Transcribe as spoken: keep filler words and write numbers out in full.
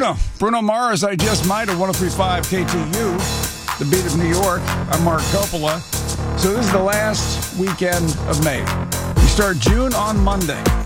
Bruno. Bruno Mars, I Just Might of one oh three point five K T U, the beat of New York. I'm Mark Coppola. So this is the last weekend of May. We start June on Monday.